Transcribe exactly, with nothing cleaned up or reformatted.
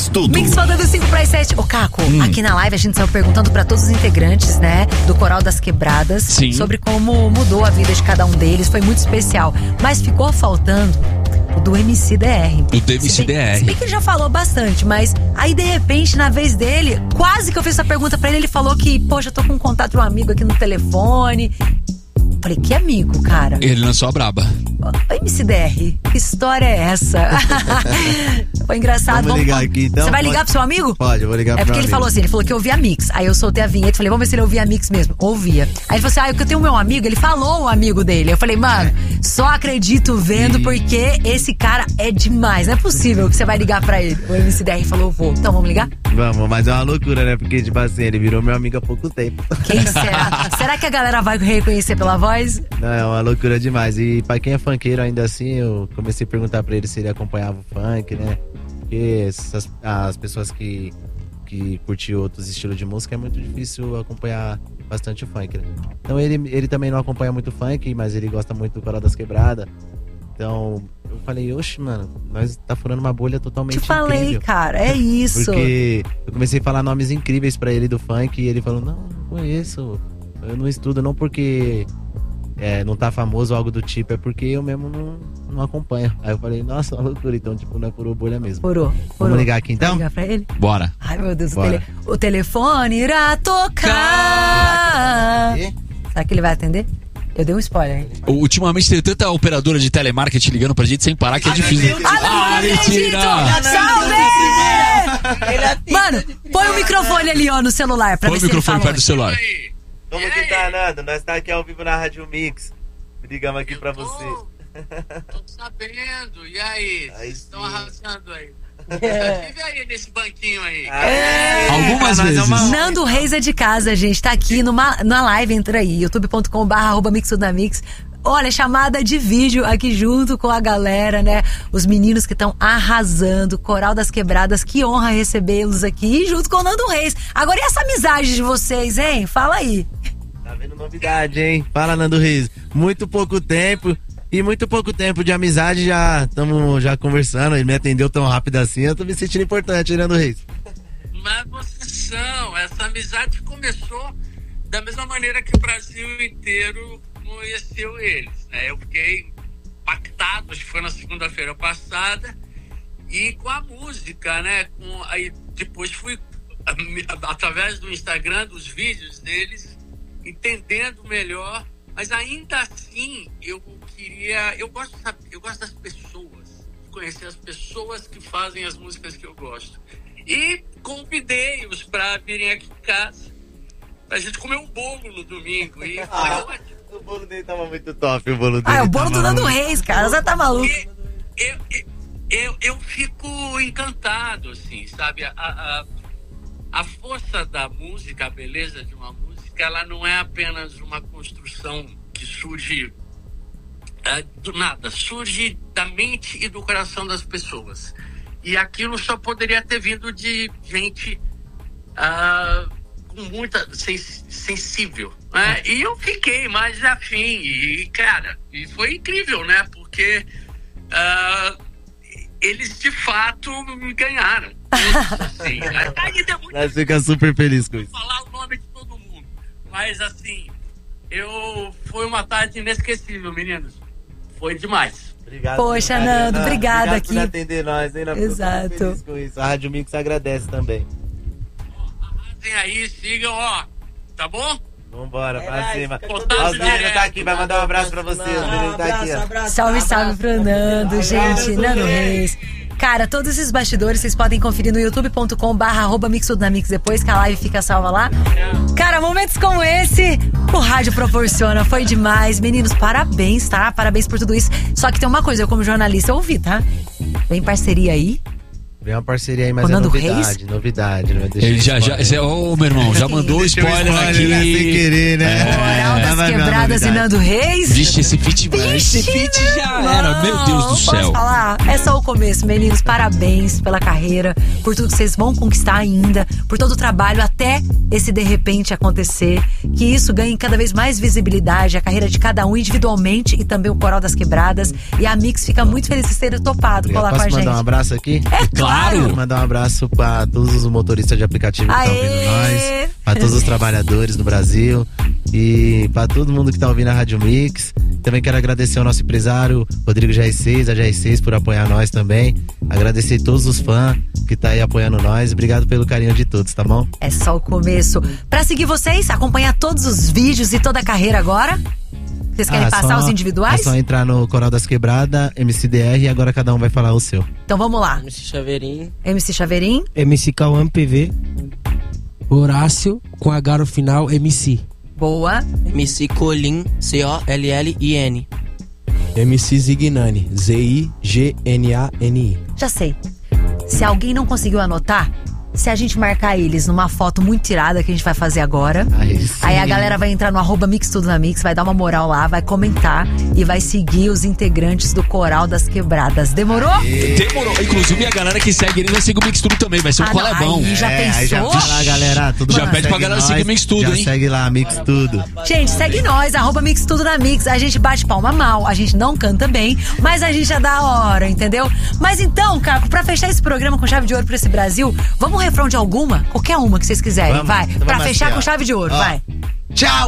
tudo. Mix faltando cinco para as sete. Ô, Caco, hum. aqui na live a gente saiu perguntando pra todos os integrantes, né, do Coral das Quebradas. Sim. Sobre como mudou a vida de cada um deles. Foi muito especial. Mas ficou faltando o do M C D R. O do M C D R. Se bem que ele já falou bastante, mas aí de repente, na vez dele, quase que eu fiz essa pergunta pra ele, ele falou que, poxa, eu tô com um contato de um amigo aqui no telefone. Falei, que amigo, cara? Ele lançou a braba. Ô, M C D R, que história é essa? Foi engraçado. Vamos ligar aqui, então? Você vai Pode? ligar pro seu amigo? Pode, eu vou ligar pro É porque meu ele amigo. falou assim, ele falou que ouvia a Mix. Aí eu soltei a vinheta e falei, vamos ver se ele ouvia a Mix mesmo. Ouvia. Aí ele falou assim, ah, eu tenho meu amigo, ele falou o amigo dele. Eu falei, mano, só acredito vendo, porque esse cara é demais. Não é possível que você vai ligar pra ele. O M C D R falou, vou. Então vamos ligar? Vamos, mas é uma loucura, né? Porque, tipo assim, ele virou meu amigo há pouco tempo. Quem será? Será que a galera vai reconhecer pela voz? Não, é uma loucura demais. E pra quem é funkeiro ainda assim, eu comecei a perguntar pra ele se ele acompanhava o funk, né? Porque essas, as pessoas que, que curtiam outros estilos de música é muito difícil acompanhar bastante o funk, né? Então ele, ele também não acompanha muito funk, mas ele gosta muito do Coral das Quebradas. Então eu falei, oxe, mano, nós tá furando uma bolha totalmente Te falei, incrível. cara, é isso. Porque eu comecei a falar nomes incríveis pra ele do funk e ele falou, não, não conheço, eu não estudo, não porque é, não tá famoso ou algo do tipo, é porque eu mesmo não, não acompanho. Aí eu falei, nossa, uma loucura, então tipo, não é furou bolha mesmo. Furou, furou. Vamos ligar aqui então? Vamos ligar pra ele? Bora. Ai, meu Deus, o, Bora. tele... o telefone irá tocar. Será que ele vai atender? Eu dei um spoiler, hein? Ultimamente tem tanta operadora de telemarketing ligando pra gente sem parar que é difícil. Ah, não, não acredito! Salve! Mano, põe o microfone ali, ó, no celular pra Põe ver o se ele microfone fala. perto do celular. Como que tá, Nando? Nós tá aqui ao vivo na Rádio Mix. Ligamos aqui pra você. Tô sabendo, e aí? Aí Estão sim. arrasando aí. Vive aí nesse banquinho aí. É. Algumas Nós é vezes. uma- Nando Reis é de casa, gente. Tá aqui numa, na live, entra aí. youtube ponto com barra arroba mix da mix. Olha, chamada de vídeo aqui junto com a galera, né? Os meninos que estão arrasando. Coral das Quebradas, que honra recebê-los aqui. E junto com o Nando Reis. Agora e essa amizade de vocês, hein? Fala aí. Tá vendo novidade, hein? Fala, Nando Reis. Muito pouco tempo. E muito pouco tempo de amizade, já estamos já conversando. Ele me atendeu tão rápido assim, eu tô me sentindo importante, hein, Nando Reis? Mas vocês são, essa amizade começou da mesma maneira que o Brasil inteiro conheceu eles, né? Eu fiquei impactado, acho que foi na segunda-feira passada, e com a música, né? Com, aí depois fui, através do Instagram, dos vídeos deles, entendendo melhor, mas ainda assim eu queria, eu gosto, eu gosto das pessoas, de conhecer as pessoas que fazem as músicas que eu gosto. E convidei-os para virem aqui em casa pra gente comer um bolo no domingo. E foi ótimo. O bolo dele tava muito top, o bolo dele. Ah, é o bolo do tava Nando muito- Reis, cara. Você tá maluco. E eu, eu, eu, eu fico encantado, assim, sabe? A, a, a força da música, a beleza de uma música, ela não é apenas uma construção que surge é, do nada, surge da mente e do coração das pessoas. E aquilo só poderia ter vindo de gente ah, com muita sens- sensível, né? E eu fiquei mais afim e, cara, e foi incrível, né? Porque ah, eles de fato me ganharam. Assim, ainda é muito Nós ficamos super felizes com isso. falar o nome de todo mundo, mas assim, eu foi uma tarde inesquecível, meninos. Foi demais. Obrigado. Poxa, obrigado, Nando, Nando. obrigada Obrigado aqui. por atender nós, hein, Nando? Exato. Tô muito feliz com isso. A Rádio Mix agradece também. Arrasem aí, sigam, ó, tá bom? Vambora, pra cima. Contato Ó, os meninos direto. tá aqui, vai mandar um abraço pra você. Os meninos tá aqui, ó. Salve, salve pro Nando, gente. Nando Reis. Cara, todos esses bastidores vocês podem conferir no youtube ponto com barra arroba mix da mix depois que a live fica salva lá. Cara, momentos como esse, o rádio proporciona. Foi demais. Meninos, parabéns, tá? Parabéns por tudo isso. Só que tem uma coisa, eu como jornalista eu ouvi, tá? Vem parceria aí. Vem uma parceria aí, mas Com é Nando novidade, Reis? novidade. Não vai deixar Ele já, já, spoiler. já, ô meu irmão, já mandou Deixa eu spoiler aqui. né? Sem querer, né? Coral É, das vai ver a Quebradas e novidade. Nando Reis. Vixe, esse feat, esse Vixe, feat já não, era, meu Deus do posso céu. falar? É só o começo, meninos. Parabéns pela carreira, por tudo que vocês vão conquistar ainda, por todo o trabalho até esse de repente acontecer. Que isso ganhe cada vez mais visibilidade, a carreira de cada um individualmente e também o Coral das Quebradas. E a Mix fica muito feliz de ter topado Obrigado. colar com Posso a gente. mandar um abraço aqui? É claro! Claro. Quero mandar um abraço pra todos os motoristas de aplicativo que estão ouvindo nós, pra todos os trabalhadores do Brasil e pra todo mundo que tá ouvindo a Rádio Mix. Também quero agradecer ao nosso empresário Rodrigo G R seis, a G R seis por apoiar nós também. Agradecer todos os fãs que tá aí apoiando nós. Obrigado pelo carinho de todos, tá bom? É só o começo. Pra seguir vocês, acompanhar todos os vídeos e toda a carreira agora, vocês querem Ah, passar só- os individuais? É só entrar no Coral das Quebradas, M C D R, e agora cada um vai falar o seu. Então vamos lá. M C Chaveirinho. M C Chaveirinho. M C Cauã P V. Horácio, com H no final, M C. Boa. M C Colin, C O L L I N. M C Zignani, Z I G N A N I. Já sei. Se alguém não conseguiu anotar, se a gente marcar eles numa foto muito tirada que a gente vai fazer agora, Aí, sim. aí a galera vai entrar no arroba Mix Tudo na Mix, vai dar uma moral lá, vai comentar e vai seguir os integrantes do Coral das Quebradas. Demorou? Demorou. Inclusive a galera que segue ele vai seguir o Mix Tudo também. Vai ser um Ah, colé não, bom. aí já É, aí já pensou? fala, galera, tudo Já bem, pede pra segue galera nós, seguir Mix Tudo, já hein? segue lá, Mix Tudo. Gente, segue nós, arroba Mix Tudo na Mix. A gente bate palma mal, a gente não canta bem, mas a gente é da hora, entendeu? Mas então, Caco, pra fechar esse programa com chave de ouro pra esse Brasil, vamos um refrão de alguma? Qualquer uma que vocês quiserem, Vamos, vai. então Pra vamos fechar assim, ó. com chave de ouro, Ó. vai. Tchau!